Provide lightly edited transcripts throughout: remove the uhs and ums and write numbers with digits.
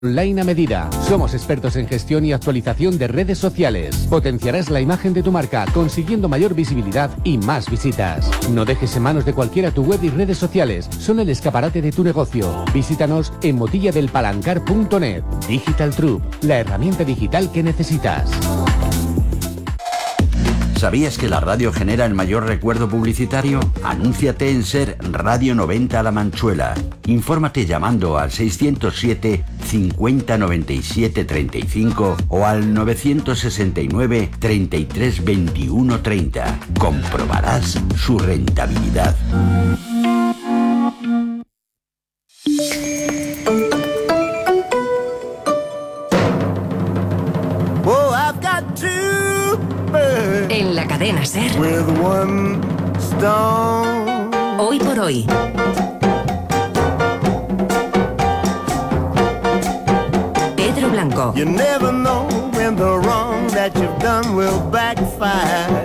Online a medida. Somos expertos en gestión y actualización de redes sociales. Potenciarás la imagen de tu marca, consiguiendo mayor visibilidad y más visitas. No dejes en manos de cualquiera tu web y redes sociales. Son el escaparate de tu negocio. Visítanos en motilladelpalancar.net. Digital Troop, la herramienta digital que necesitas. ¿Sabías que la radio genera el mayor recuerdo publicitario? Anúnciate en SER Radio 90 La Manchuela. Infórmate llamando al 607 50 97 35 o al 969 33 21 30. Comprobarás su rentabilidad. En la cadena SER. Hoy por hoy. Pedro Blanco. You never know when the wrong that you've done will backfire.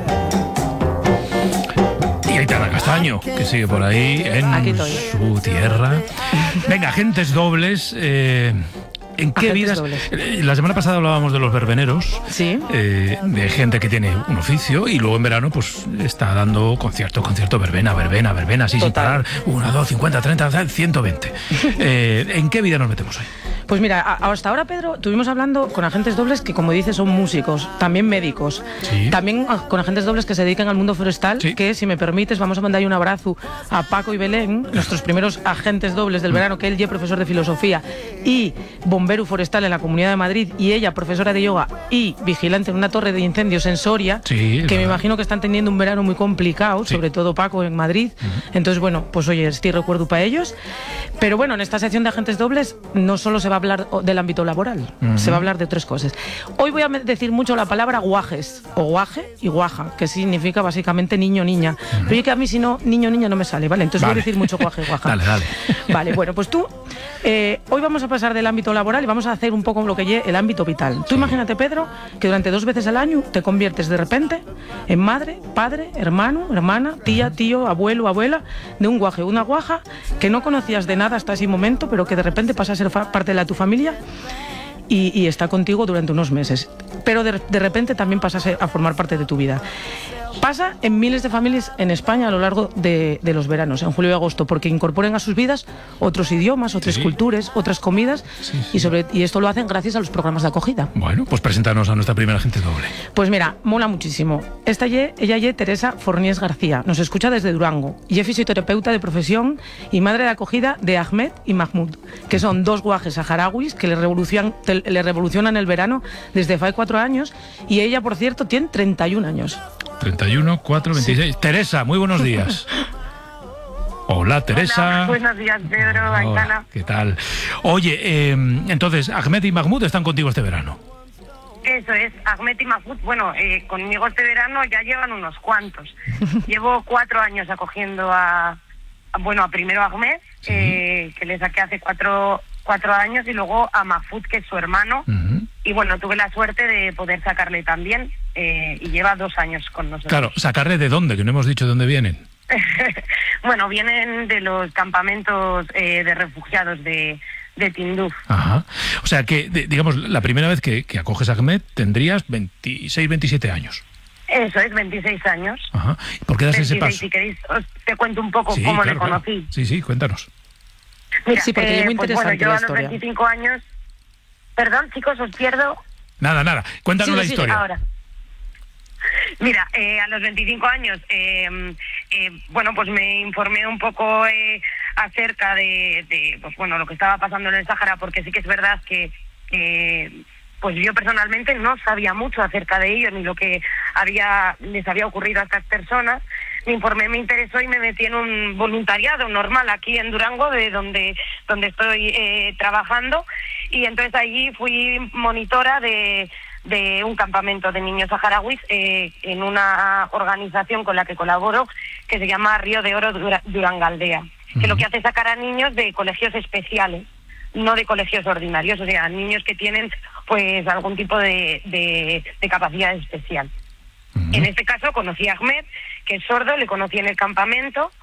Y Aitana Castaño, que sigue por ahí en su tierra. Venga, agentes dobles. ¿En qué vidas? La semana pasada hablábamos de los verbeneros, sí, de gente que tiene un oficio y luego en verano pues está dando concierto, verbena, así sin parar, 1, 2, 50, 30, 120. ¿En qué vida nos metemos hoy? Pues mira, hasta ahora, Pedro, estuvimos hablando con agentes dobles que, como dices, son músicos, también médicos, sí, también con agentes dobles que se dedican al mundo forestal, sí, que, si me permites, vamos a mandar un abrazo a Paco y Belén, nuestros primeros agentes dobles del verano, que él ya profesor de filosofía y bombero forestal en la Comunidad de Madrid, y ella profesora de yoga y vigilante en una torre de incendios en Soria, sí, que me imagino que están teniendo un verano muy complicado, sí, sobre todo Paco en Madrid. Entonces, bueno, pues oye, estoy recuerdo para ellos. Pero bueno, en esta sección de agentes dobles no solo se va a hablar del ámbito laboral, se va a hablar de otras cosas. Hoy voy a decir mucho la palabra guajes, o guaje y guaja, que significa básicamente niño, niña. Pero yo, que a mí, si no, niño, niña no me sale, ¿vale? Entonces voy a decir mucho guaje y guaja. Dale. Vale, bueno, pues tú, hoy vamos a pasar del ámbito laboral y vamos a hacer un poco lo que es el ámbito vital. Tú imagínate, Pedro, que durante 2 veces al año te conviertes de repente en madre, padre, hermano, hermana, tía, tío, abuelo, abuela, de un guaje o una guaja que no conocías de nada hasta ese momento, pero que de repente pasa a ser parte de tu familia y está contigo durante unos meses. Pero de repente también pasa a formar parte de tu vida. Pasa en miles de familias en España a lo largo de los veranos, en julio y agosto, porque incorporan a sus vidas otros idiomas, otras culturas, otras comidas, y esto lo hacen gracias a los programas de acogida. Bueno, pues preséntanos a nuestra primera agente doble. Pues mira, mola muchísimo. Ella es Teresa Forniés García, nos escucha desde Durango, y es fisioterapeuta de profesión y madre de acogida de Ahmed y Mahmoud, que son 2 guajes saharauis que le revolucionan el verano desde hace 4 años, y ella, por cierto, tiene 31 años. 31, 4, 26. Sí. Teresa, muy buenos días. Hola, Teresa. Hola, buenos días, Pedro, Aitana. ¿Qué tal? Oye, entonces, Ahmed y Mahmoud están contigo este verano. Eso es, Ahmed y Mahmoud, bueno, conmigo este verano ya llevan unos cuantos. Llevo 4 años acogiendo primero a Ahmed, sí, que le saqué hace 4 años, y luego a Mahmoud, que es su hermano. Y bueno, tuve la suerte de poder sacarle también, y lleva 2 años con nosotros. Claro, ¿sacarle de dónde? Que no hemos dicho de dónde vienen. Bueno, vienen de los campamentos de refugiados de Tinduf. Ajá. O sea que, digamos, la primera vez que acoges a Ahmed tendrías 26, 27 años. Eso es, 26 años. Ajá. ¿Y por qué das ese paso? Si queréis, te cuento un poco cómo le conocí. Claro. Sí, cuéntanos. Mira, sí, porque es muy interesante yo la a los 25 años... Perdón, chicos, os pierdo. Nada. Cuéntanos la historia. Ahora. Mira, a los 25 años, pues me informé un poco acerca de lo que estaba pasando en el Sáhara, porque sí que es verdad que pues yo personalmente no sabía mucho acerca de ello, ni lo que les había ocurrido a estas personas. Me informé, me interesó y me metí en un voluntariado normal aquí en Durango, de donde estoy trabajando, y entonces allí fui monitora de un campamento de niños saharauis en una organización con la que colaboro, que se llama Río de Oro Durangaldea, que lo que hace es sacar a niños de colegios especiales, no de colegios ordinarios, o sea, niños que tienen pues algún tipo de capacidad especial. En este caso conocí a Ahmed, que es sordo, le conocí en el campamento,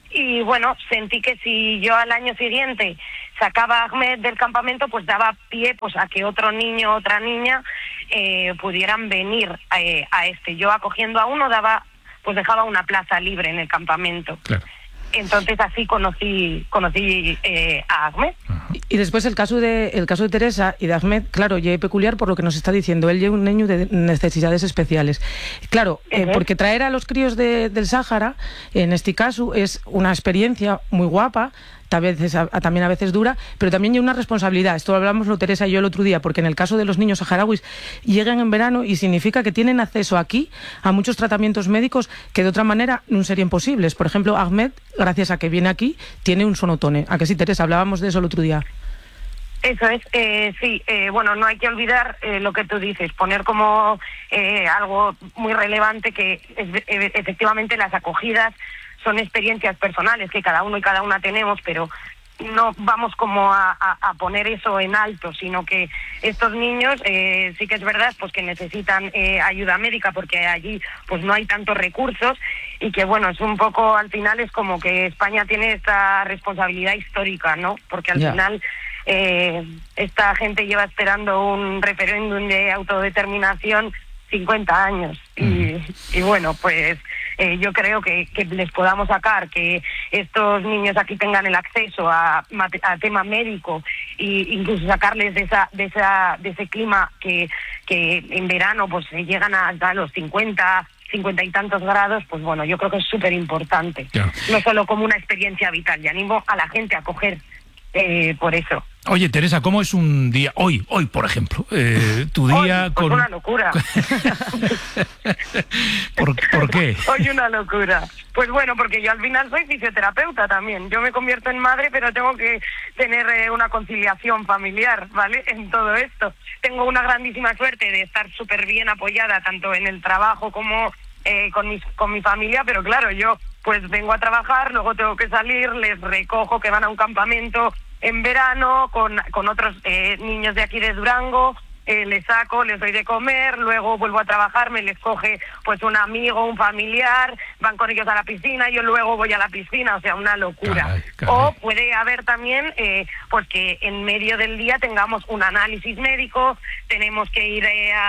Y bueno, sentí que si yo al año siguiente sacaba a Ahmed del campamento, pues daba pie pues a que otro niño, otra niña pudieran venir a este. Yo acogiendo a uno dejaba una plaza libre en el campamento. Claro. Entonces así conocí a Ahmed. Y después el caso de Teresa y de Ahmed, claro, ya es peculiar por lo que nos está diciendo. Él es un niño de necesidades especiales. Claro, porque traer a los críos del Sáhara, en este caso, es una experiencia muy guapa, también a veces dura, pero también hay una responsabilidad. Esto lo hablamos Teresa y yo el otro día, porque en el caso de los niños saharauis llegan en verano y significa que tienen acceso aquí a muchos tratamientos médicos que de otra manera no serían posibles. Por ejemplo, Ahmed, gracias a que viene aquí, tiene un sonotone. ¿A que sí, Teresa? Hablábamos de eso el otro día. Eso es, sí, bueno, no hay que olvidar lo que tú dices, poner como algo muy relevante que efectivamente las acogidas son experiencias personales que cada uno y cada una tenemos, pero no vamos como a poner eso en alto, sino que estos niños sí que es verdad pues que necesitan ayuda médica porque allí pues no hay tantos recursos y que bueno, es un poco al final es como que España tiene esta responsabilidad histórica, ¿no? Porque al final esta gente lleva esperando un referéndum de autodeterminación 50 años y bueno, pues yo creo que les podamos sacar, que estos niños aquí tengan el acceso a tema médico e incluso sacarles de ese clima que en verano pues llegan hasta los 50 y tantos grados, pues bueno, yo creo que es súper importante. No solo como una experiencia vital, y animo a la gente a coger por eso. Oye, Teresa, ¿cómo es un día hoy, por ejemplo? Tu día hoy, pues con... una locura. ¿Por qué? Hoy una locura. Pues bueno, porque yo al final soy fisioterapeuta también. Yo me convierto en madre, pero tengo que tener una conciliación familiar, ¿vale? En todo esto. Tengo una grandísima suerte de estar súper bien apoyada, tanto en el trabajo como con mi familia, pero claro, yo pues vengo a trabajar, luego tengo que salir, les recojo que van a un campamento en verano con otros niños de aquí de Durango, les saco, les doy de comer, luego vuelvo a trabajar, me les coge pues un amigo, un familiar, van con ellos a la piscina, yo luego voy a la piscina, o sea, una locura. Caray. O puede haber también pues que en medio del día tengamos un análisis médico, tenemos que ir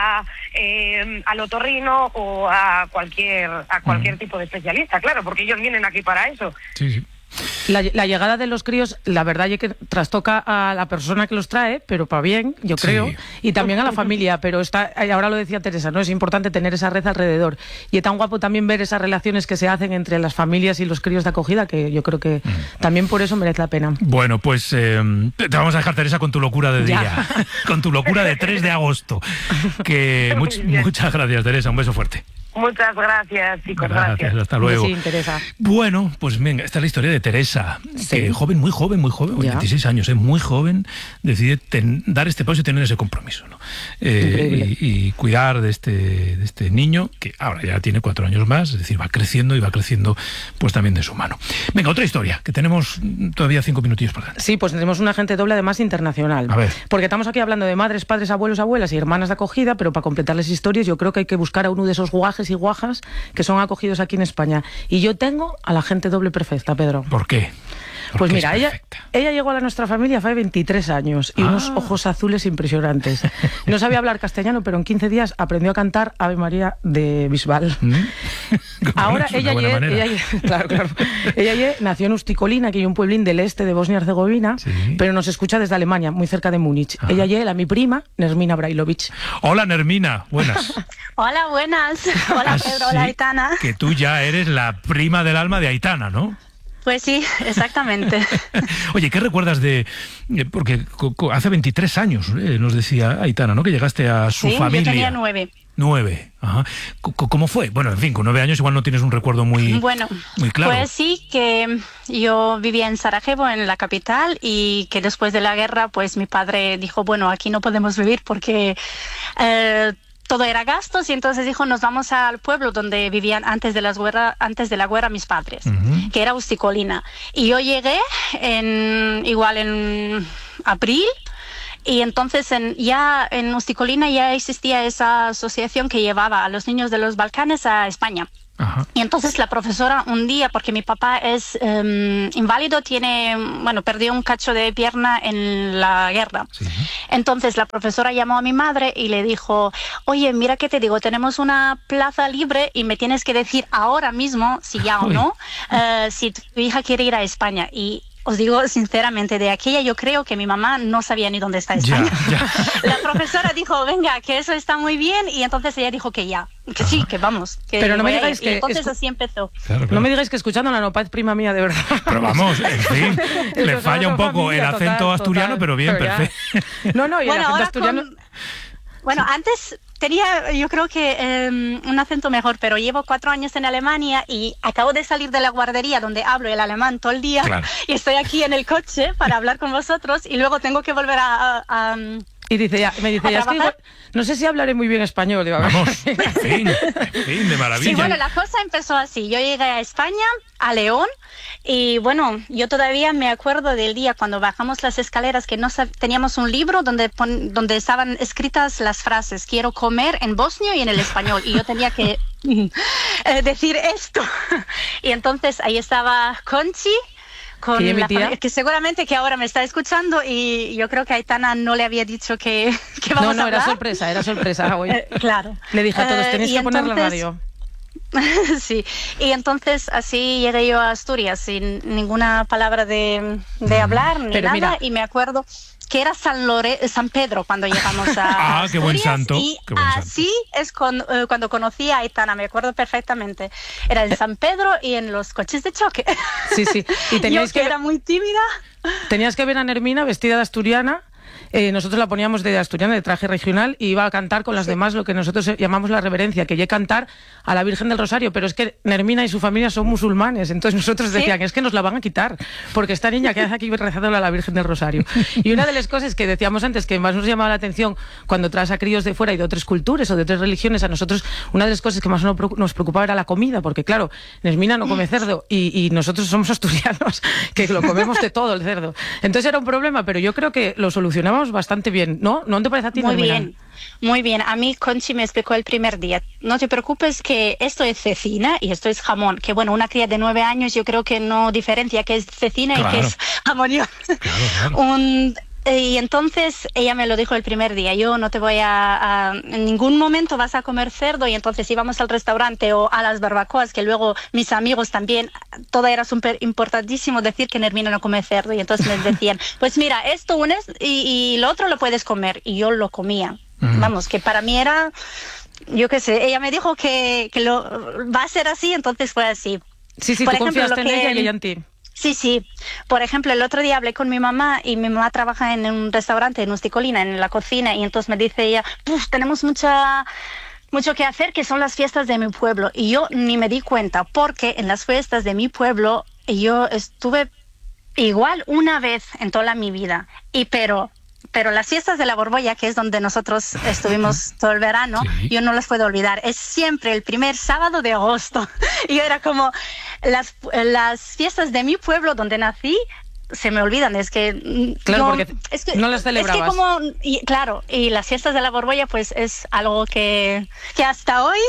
al otorrino o a cualquier tipo de especialista, claro, porque ellos vienen aquí para eso. Sí. La llegada de los críos, la verdad es que trastoca a la persona que los trae, pero para bien, yo creo, y también a la familia, pero ahora lo decía Teresa, ¿no? Es importante tener esa red alrededor. Y es tan guapo también ver esas relaciones que se hacen entre las familias y los críos de acogida, que yo creo que también por eso merece la pena. Bueno, pues te vamos a dejar, Teresa, con tu locura de día, con tu locura de 3 de agosto. Que muchas gracias, Teresa, un beso fuerte. Muchas gracias, chicos. Gracias. Hasta luego. Sí, Teresa. Bueno, pues venga, esta es la historia de Teresa, que muy joven, 26 años, muy joven, decide dar este paso y tener ese compromiso, ¿no? Y cuidar de este niño, que ahora ya tiene 4 años más, es decir, va creciendo pues también de su mano. Venga, otra historia, que tenemos todavía 5 minutillos por delante. Sí, pues tenemos un agente doble además internacional. A ver. Porque estamos aquí hablando de madres, padres, abuelos, abuelas y hermanas de acogida, pero para completarles historias yo creo que hay que buscar a uno de esos guajes y guajas que son acogidos aquí en España. Y yo tengo a la gente doble perfecta, Pedro. ¿Por qué? Pues mira, ella llegó a nuestra familia hace 23 años y unos ojos azules impresionantes. No sabía hablar castellano, pero en 15 días aprendió a cantar Ave María de Bisbal. Ahora ella nació en Usticolina, que es un pueblín del este de Bosnia y Herzegovina, pero nos escucha desde Alemania, muy cerca de Múnich. Ella es mi prima, Nermina Brailovich. Hola, Nermina, buenas. Hola, buenas. Hola, Pedro, hola, Aitana. Que tú ya eres la prima del alma de Aitana, ¿no? Pues sí, exactamente. Oye, ¿qué recuerdas porque hace 23 años, nos decía Aitana, ¿no? Que llegaste a su familia. Sí, yo tenía 9. 9, ajá. ¿Cómo fue? Bueno, en fin, con 9 años igual no tienes un recuerdo muy claro. Pues sí, que yo vivía en Sarajevo, en la capital, y que después de la guerra, pues mi padre dijo, bueno, aquí no podemos vivir porque... todo era gastos, y entonces dijo, nos vamos al pueblo donde vivían antes de la guerra mis padres, que era Usticolina. Y yo llegué en abril, y entonces ya en Usticolina ya existía esa asociación que llevaba a los niños de los Balcanes a España. Y entonces la profesora un día, porque mi papá es inválido, perdió un cacho de pierna en la guerra. Sí. Entonces la profesora llamó a mi madre y le dijo, oye, mira que te digo, tenemos una plaza libre y me tienes que decir ahora mismo, si ya o no, si tu hija quiere ir a España. Y os digo sinceramente, de aquella yo creo que mi mamá no sabía ni dónde está España. La profesora dijo, venga, que eso está muy bien, y entonces ella dijo que ya, que sí, que vamos. Que pero no me digáis que... Y entonces así empezó. Claro. No me digáis que escuchando la Nopaz prima mía, de verdad. Pero vamos, en fin, le falla un poco el acento asturiano, pero bien, perfecto. No, y el acento asturiano... Bueno, antes tenía, yo creo que un acento mejor, pero llevo 4 años en Alemania y acabo de salir de la guardería donde hablo el alemán todo el día, y estoy aquí en el coche para hablar con vosotros y luego tengo que volver a y me dice, es que igual, no sé si hablaré muy bien español. Digo, vamos, en fin, de maravilla. Sí, bueno, la cosa empezó así. Yo llegué a España, a León, y bueno, yo todavía me acuerdo del día cuando bajamos las escaleras que teníamos un libro donde estaban escritas las frases, quiero comer en bosnio y en el español, y yo tenía que decir esto. Y entonces ahí estaba Conchi, con la familia, que seguramente que ahora me está escuchando, y yo creo que Aitana no le había dicho que vamos a hablar. Era sorpresa hoy. Claro. Le dije a todos, tenéis que poner la radio. Sí, y entonces así llegué yo a Asturias sin ninguna palabra de hablar ni nada, mira, y me acuerdo que era San Pedro cuando llegamos a Asturias, qué buen santo. Y así es cuando conocí a Aitana, me acuerdo perfectamente. Era en San Pedro y en los coches de choque. Sí. Y teníais yo que era muy tímida. Tenías que ver a Nermina vestida de asturiana. Nosotros la poníamos de asturiana, de traje regional, y iba a cantar con las demás lo que nosotros llamamos la reverencia, que llegué a cantar a la Virgen del Rosario, pero es que Nermina y su familia son musulmanes, entonces nosotros decían, es que nos la van a quitar, porque esta niña que hace aquí rezando a la Virgen del Rosario. Y una de las cosas que decíamos antes, que más nos llamaba la atención cuando traes a críos de fuera y de otras culturas o de otras religiones, a nosotros una de las cosas que más nos preocupaba era la comida, porque claro, Nermina no come cerdo y nosotros somos asturianos, que lo comemos de todo el cerdo. Entonces era un problema, pero yo creo que lo solucionamos bastante bien, ¿no? ¿No te parece a ti, Nermina? Muy bien. A mí Conchi me explicó el primer día, no te preocupes que esto es cecina y esto es jamón, que bueno, una cría de 9 años yo creo que no diferencia qué es cecina y qué es jamón. Claro. Y entonces ella me lo dijo el primer día, yo no te voy en ningún momento vas a comer cerdo, y entonces íbamos al restaurante o a las barbacoas, que luego mis amigos también, todo era súper importantísimo decir que Nermina no come cerdo, y entonces me decían, pues mira, esto unes y lo otro lo puedes comer, y yo lo comía. Vamos, que para mí era, yo qué sé, ella me dijo que va a ser así, entonces fue así. Sí, por ejemplo, confiaste en ella y ella en ti. Sí. Por ejemplo, el otro día hablé con mi mamá y mi mamá trabaja en un restaurante en Usticolina, en la cocina, y entonces me dice ella, tenemos mucho que hacer, que son las fiestas de mi pueblo. Y yo ni me di cuenta, porque en las fiestas de mi pueblo yo estuve igual una vez en toda mi vida, pero las fiestas de la Borbolla, que es donde nosotros estuvimos todo el verano, yo no las puedo olvidar. Es siempre el primer sábado de agosto. Y era como las fiestas de mi pueblo donde nací, se me olvidan, es que claro, porque no las celebrabas. Y las fiestas de la Borbolla pues es algo que hasta hoy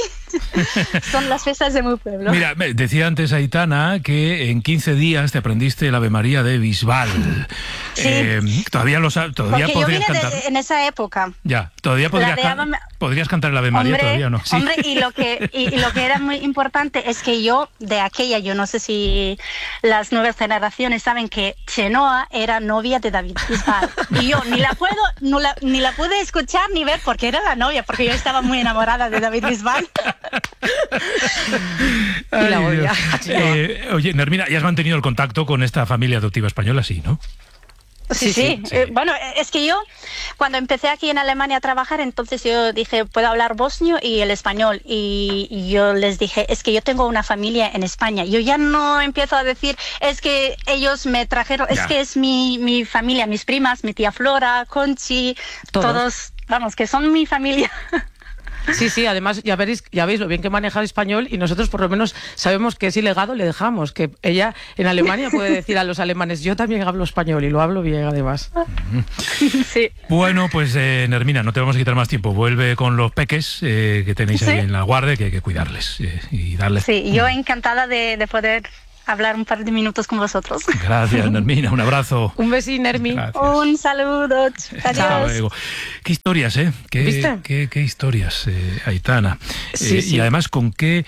son las fiestas de mi pueblo. Mira, decía antes Aitana que en 15 días te aprendiste el Ave María de Bisbal. Sí. Todavía porque podrías cantar. En esa época. Ya, todavía podrías cantar el Ave María, todavía no. Sí. Hombre, y lo que era muy importante es que yo no sé si las nuevas generaciones saben que Chenoa era novia de David Bisbal. Y yo ni la pude escuchar ni ver porque era la novia, porque yo estaba muy enamorada de David Bisbal. Y la odia. Oye, Nermina, ¿ya has mantenido el contacto con esta familia adoptiva española? Sí, ¿no? Sí. Bueno, es que yo cuando empecé aquí en Alemania a trabajar, entonces yo dije, puedo hablar bosnio y el español, y yo les dije, es que yo tengo una familia en España. Yo ya no empiezo a decir, es que ellos me trajeron, es que es mi familia, mis primas, mi tía Flora, Conchi, todos, vamos, que son mi familia. Sí, además ya veis lo bien que maneja el español y nosotros por lo menos sabemos que es ilegado, le dejamos, que ella en Alemania puede decir a los alemanes, yo también hablo español y lo hablo bien además. Sí. Bueno, pues Nermina, no te vamos a quitar más tiempo, vuelve con los peques que tenéis ahí en la guardia, que hay que cuidarles y darles... Sí, yo encantada de poder hablar un par de minutos con vosotros. Gracias, Nermina, un abrazo. Un besín, Nermi. Gracias. Un saludo. Hasta luego. Qué historias, ¿eh? ¿Viste? Qué historias, Aitana. Sí. Y además, con qué...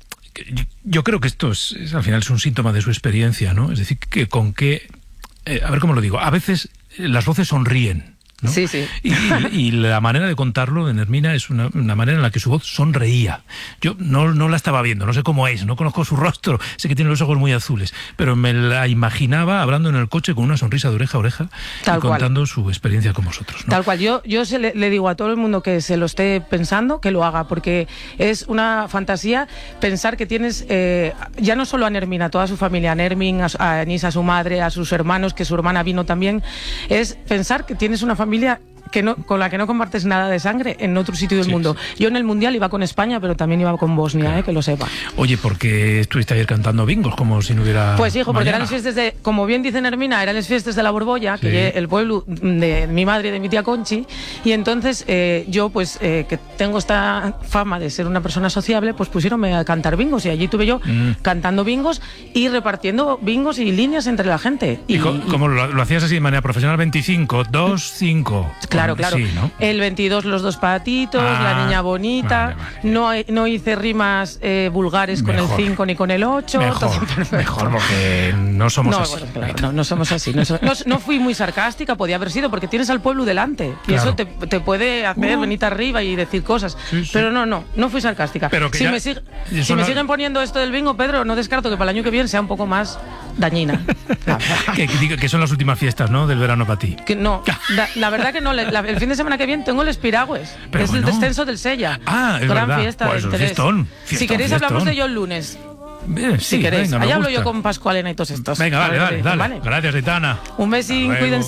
Yo creo que esto al final es un síntoma de su experiencia, ¿no? Es decir, que con qué... a ver cómo lo digo. A veces las voces sonríen, ¿no? Sí. Y la manera de contarlo de Nermina es una manera en la que su voz sonreía. Yo no la estaba viendo, no sé cómo es, no conozco su rostro, sé que tiene los ojos muy azules, pero me la imaginaba hablando en el coche con una sonrisa de oreja a oreja y contando su experiencia con vosotros, ¿no? Tal cual. Yo le digo a todo el mundo que se lo esté pensando, que lo haga, porque es una fantasía pensar que tienes ya no solo a Nermina, a toda su familia, a Nermin, a Enís, a su madre, a sus hermanos, que su hermana vino también, es pensar que tienes una familia con la que no compartes nada de sangre en otro sitio del mundo. Yo en el Mundial iba con España, pero también iba con Bosnia, que lo sepa. Oye, ¿por qué estuviste ayer cantando bingos como si no hubiera Pues hijo, porque mañana? eran las fiestas como bien dice Nermina, eran las fiestas de la Borbolla, que es el pueblo de mi madre y de mi tía Conchi, y entonces yo pues que tengo esta fama de ser una persona sociable, pues pusieronme a cantar bingos y allí tuve yo cantando bingos y repartiendo bingos y líneas entre la gente. ¿Y cómo lo hacías así de manera profesional? 25, 2, 5... Claro. Sí, ¿no? El 22 los dos patitos, la niña bonita. Vale. No hice rimas vulgares con el 5 ni con el 8. Mejor, porque no somos así. Claro, no somos así. No fui muy sarcástica, podía haber sido, porque tienes al pueblo delante. Y claro. eso te puede hacer venir arriba y decir cosas. Sí. Pero no fui sarcástica. Pero que me siguen poniendo esto del bingo, Pedro, no descarto que para el año que viene sea un poco más dañina. que son las últimas fiestas, ¿no? Del verano para ti. Que no, la verdad que no. El fin de semana que viene tengo el Espiragües, es el descenso del Sella. Es gran verdad. fiesta Pues de interés. Fiestón, si queréis hablamos de ello el lunes. Si queréis. Venga, allá hablo yo con Pascualena y todos estos. Venga, dale. Gracias, Aitana. Un besín, cuídense.